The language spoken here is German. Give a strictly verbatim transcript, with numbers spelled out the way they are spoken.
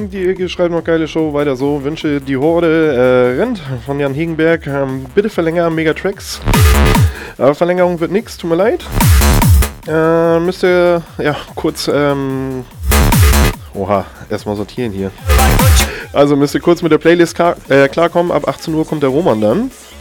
die Ilke schreibt noch geile Show, weiter so. Wünsche die Horde äh, rennt von Jan Hegenberg. Ähm, bitte verlängern Megatracks. Aber Verlängerung wird nichts, tut mir leid. Äh, müsst ihr, ja, kurz, ähm, oha, erstmal sortieren hier. Also müsst ihr kurz mit der Playlist klar, äh, klarkommen. Ab achtzehn Uhr kommt der Roman dann.